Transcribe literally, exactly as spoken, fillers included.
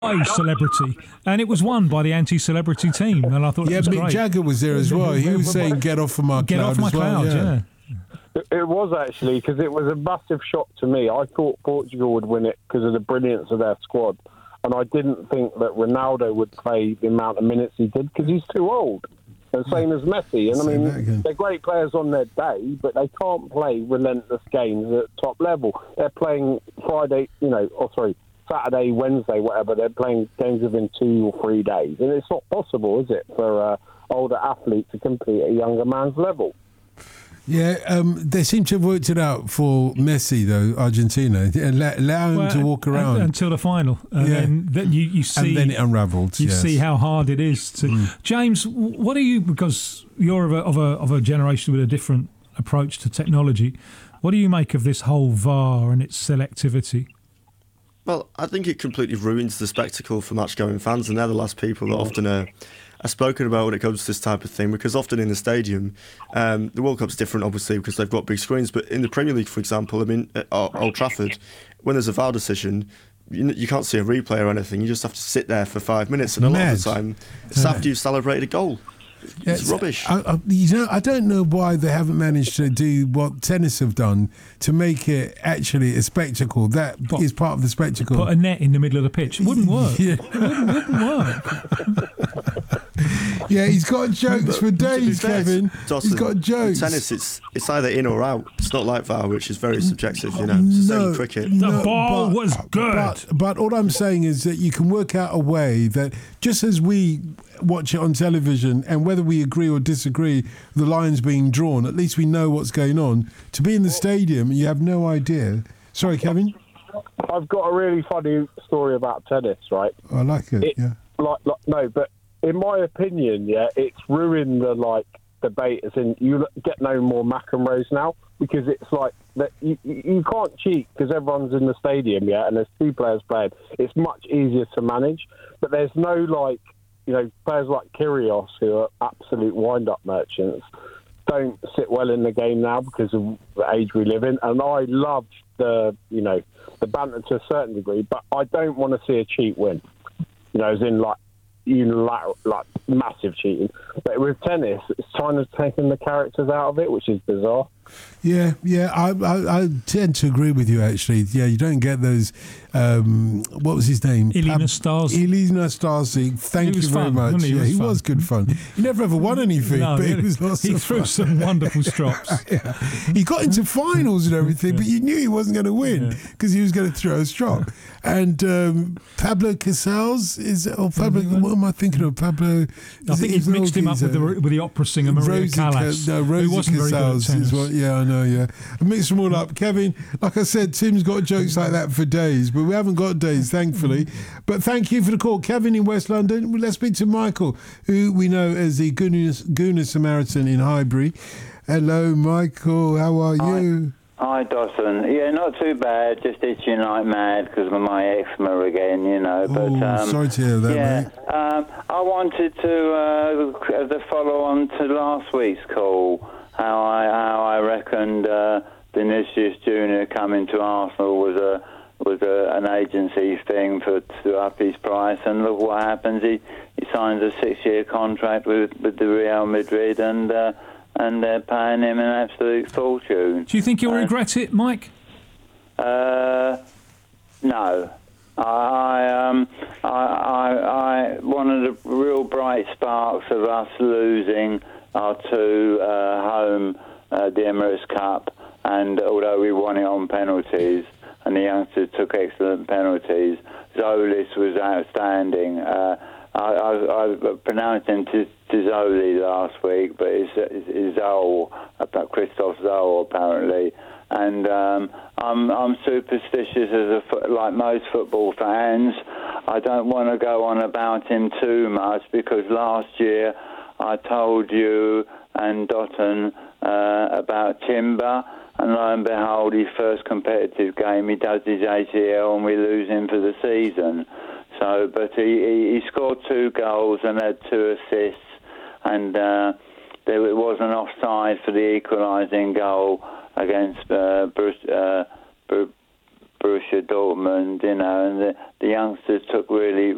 A celebrity, and it was won by the anti-celebrity team, and I thought yeah, it was Mick great. Jagger was there as well. He was saying, "Get off of my Get cloud." off my as well. cloud, yeah. yeah. It was actually, because it was a massive shock to me. I thought Portugal would win it because of the brilliance of their squad, and I didn't think that Ronaldo would play the amount of minutes he did because he's too old. And same as Messi. And I mean, they're great players on their day, but they can't play relentless games at top level. They're playing Friday, you know, or sorry, Saturday, Wednesday, whatever. They're playing games within two or three days, and it's not possible, is it, for uh, older athletes to compete at a younger man's level? Yeah, um, they seem to have worked it out for Messi, though, Argentina. Allow, allow him Well, to walk around. un- until the final. And Yeah. then, then you, you see... And then it unravelled, You yes. see how hard it is to... Mm. James, w- what are you... Because you're of a, of, a, of a generation with a different approach to technology. What do you make of this whole V A R and its selectivity? Well, I think it completely ruins the spectacle for match-going fans, and they're the last people that often are, are spoken about when it comes to this type of thing, because often in the stadium, um, the World Cup's different, obviously, because they've got big screens, but in the Premier League, for example, I mean, at Old Trafford, when there's a V A R decision, you, you can't see a replay or anything, you just have to sit there for five minutes, and a lot of the time, it's after you've celebrated a goal. It's Yeah, rubbish. I, I, you know, I don't know why they haven't managed to do what tennis have done to make it actually a spectacle. That What? is part of the spectacle. Put a net in the middle of the pitch. It wouldn't work. Yeah. It wouldn't, wouldn't work. Yeah, he's got jokes for To be days, fair, Kevin. Dawson, He's got jokes. in tennis, it's it's either in or out. It's not like V A R, which is very subjective, you know. It's the same in cricket. The ball was good. But, but all I'm saying is that you can work out a way that just as we watch it on television, and whether we agree or disagree, the line's being drawn, at least we know what's going on. To be in the stadium and you have no idea. Sorry, Kevin? I've got a really funny story about tennis, right? I like it, It- yeah. Like, like, no, but in my opinion, yeah, it's ruined the like debate. As in, you get no more McEnroes now because it's like that you, you you can't cheat because everyone's in the stadium, yeah, and there's two players playing. It's much easier to manage, but there's no like, you know, players like Kyrgios who are absolute wind-up merchants don't sit well in the game now because of the age we live in. And I love the, you know, the banter to a certain degree, but I don't want to see a cheat win. You know, as in like unilateral, like massive cheating. But with tennis, it's kind of taking the characters out of it, which is bizarre. Yeah, yeah, I, I I tend to agree with you, actually. Yeah, you don't get those, um, what was his name? Elina Stasi. Elina Stasi, thank He you was very fun, much. wasn't he? He Yeah, was he fun. was good fun. He never ever won anything, No, but he, it was lots he of threw fun. some wonderful strops. Yeah. He got into finals and everything, but you knew he wasn't going to win because he was going to throw a strop. And um, Pablo Casals is, or Pablo, what am I thinking of? Pablo. I think you've mixed him up with the with the opera singer Maria Rosie Callas, Ca- no, Rosie who wasn't very good at Casals tennis. is what, yeah, I know, yeah. I mixed them all up. Kevin, like I said, Tim's got jokes like that for days, but we haven't got days, thankfully. But thank you for the call. Kevin in West London. Let's speak to Michael, who we know as the Gooner, Gooner Samaritan in Highbury. Hello, Michael. How are you? Hi, Dawson. Yeah, not too bad. Just itching like mad because of my eczema again, you know. But Oh, um, sorry to hear that, yeah, mate. um, I wanted to uh, the follow on to last week's call. How I how I reckoned uh, Vinicius Junior coming to Arsenal was a was a, an agency thing for to up his price, and look what happens. He he signs a six year contract with with the Real Madrid, and. Uh, and they're paying him an absolute fortune. Do you think you'll And, regret it, Mike? Uh, no. I, um, I, I, I, one of the real bright sparks of us losing our two uh, home, uh, the Emirates Cup, and although we won it on penalties, and the youngsters took excellent penalties, Zolis was outstanding. Uh, I, I, I pronounced him Tizzoli last week, but it's, it's, it's Zoll, about Christoph Zoll apparently. And um, I'm, I'm superstitious as a fo- like most football fans. I don't want to go on about him too much because last year I told you and Dotton uh, about Timber, and lo and behold, his first competitive game, he does his A C L and we lose him for the season. So, but he, he, he scored two goals and had two assists, and uh, there it was an offside for the equalising goal against uh, Bruce, uh, Borussia Dortmund, you know, and the, the youngsters took really